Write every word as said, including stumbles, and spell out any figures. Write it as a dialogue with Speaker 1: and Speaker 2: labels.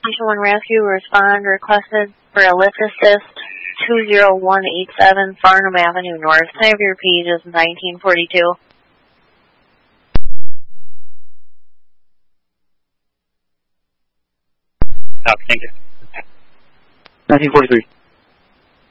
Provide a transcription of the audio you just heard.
Speaker 1: Station one Rescue, respond requested for a lift assist two zero one eight seven Farnham Avenue North. Can I have your pages nineteen forty-two?
Speaker 2: Oh, thank you.
Speaker 3: nineteen forty-three.